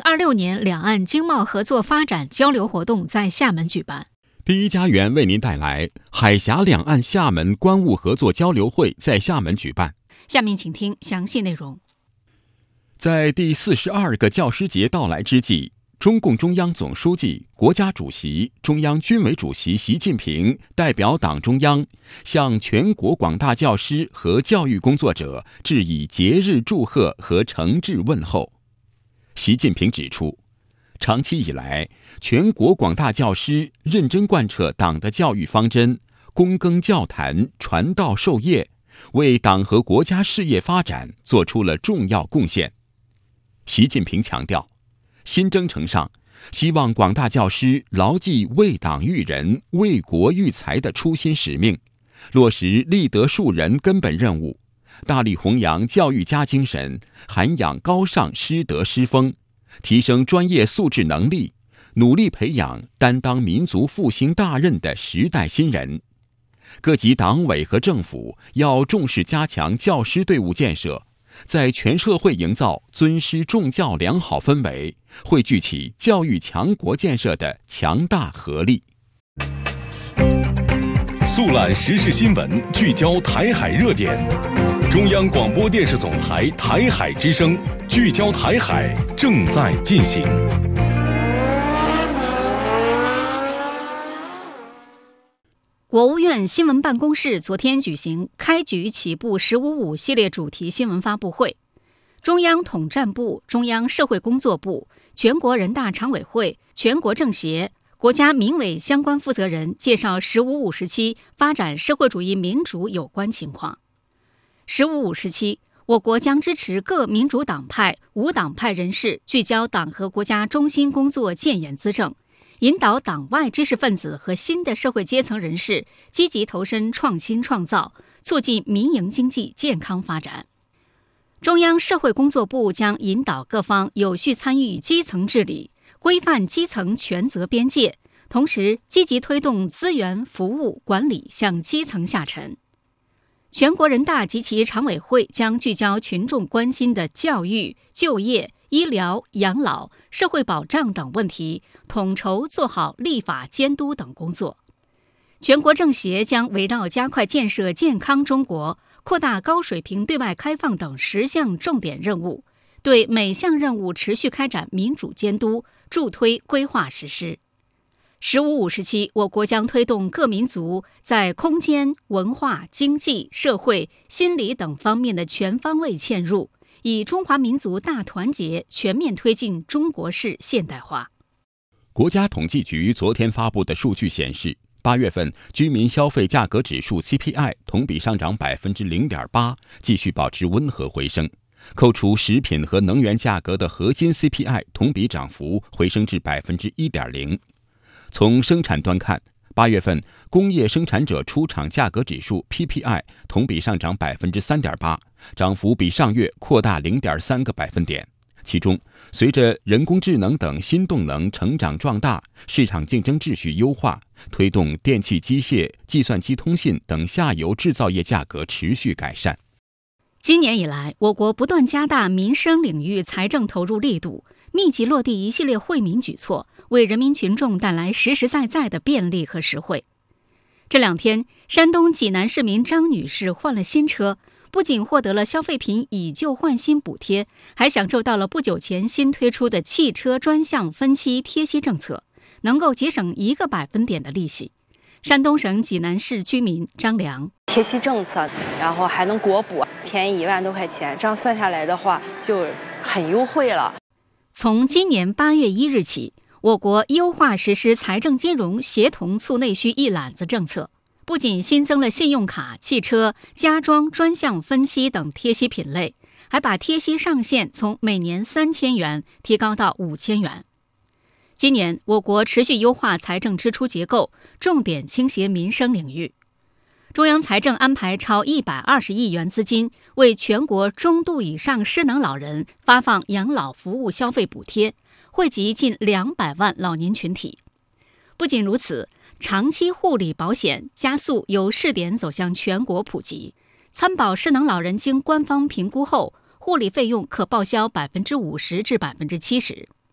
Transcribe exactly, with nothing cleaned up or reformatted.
二六年两岸经贸合作发展交流活动在厦门举办。 第一家园为您带来海峡两岸厦门关务合作交流会在厦门举办。 下面请听详细内容。 在第四十二个教师节到来之际，中共中央总书记、国家主席、中央军委主席习近平代表党中央向全国广大教师和教育工作者致以节日祝贺和诚挚问候。习近平指出，长期以来，全国广大教师认真贯彻党的教育方针，躬耕教坛，传道授业，为党和国家事业发展做出了重要贡献。习近平强调，新征程上，希望广大教师牢记为党育人、为国育才的初心使命，落实立德树人根本任务，大力弘扬教育家精神，涵养高尚师德师风，提升专业素质能力，努力培养担当民族复兴大任的时代新人。各级党委和政府要重视加强教师队伍建设，在全社会营造尊师重教良好氛围，汇聚起教育强国建设的强大合力。 速览时事新闻，聚焦台海热点。中央广播电视总台台海之声，聚焦台海正在进行。 国务院新闻办公室昨天举行开局起步十五五系列主题新闻发布会，中央统战部、中央社会工作部、全国人大常委会、全国政协、国家民委相关负责人介绍十五五时期发展社会主义民主有关情况。十五五时期，我国将支持各民主党派、无党派人士聚焦党和国家中心工作建言资政，引导党外知识分子和新的社会阶层人士积极投身创新创造，促进民营经济健康发展。中央社会工作部将引导各方有序参与基层治理，规范基层权责边界，同时积极推动资源服务管理向基层下沉。全国人大及其常委会将聚焦群众关心的教育、就业、医疗、养老、社会保障等问题，统筹做好立法监督等工作。全国政协将围绕加快建设健康中国、扩大高水平对外开放等十项重点任务，对每项任务持续开展民主监督，助推规划实施。十五五时期，我国将推动各民族在空间、文化、经济、社会、心理等方面的全方位嵌入，以中华民族大团结全面推进中国式现代化。 国家统计局昨天发布的数据显示，八月份居民消费价格指数 C P I 同比上涨 百分之零点八， 继续保持温和回升。扣除食品和能源价格的核心 C P I 同比涨幅回升至 百分之一点零。从生产端看，八月份工业生产者出厂价格指数 P P I 同比上涨 百分之三点八， 涨幅比上月扩大 零点三个百分点。其中，随着人工智能等新动能成长壮大，市场竞争秩序优化，推动电气机械、计算机通信等下游制造业价格持续改善。 今年以来，我国不断加大民生领域财政投入力度，密集落地一系列惠民举措，为人民群众带来实实在在的便利和实惠。这两天，山东济南市民张女士换了新车，不仅获得了消费品以旧换新补贴，还享受到了不久前新推出的汽车专项分期贴息政策，能够节省一个百分点的利息。山东省济南市居民张良， 贴息政策，然后还能国补，便宜一万多块钱，这样算下来的话就很优惠了。 从今年八月一日起，我国优化实施财政金融协同促内需一揽子政策，不仅新增了信用卡、汽车、家装专项分期等贴息品类，还把贴息上限从每年三千元提高到五千元。今年，我国持续优化财政支出结构，重点倾斜民生领域。中央财政安排超一百二十亿元资金，为全国中度以上失能老人发放养老服务消费补贴，惠及近两百万老年群体。不仅如此，长期护理保险加速由试点走向全国普及，参保失能老人经官方评估后，护理费用可报销百分之五十至百分之七十。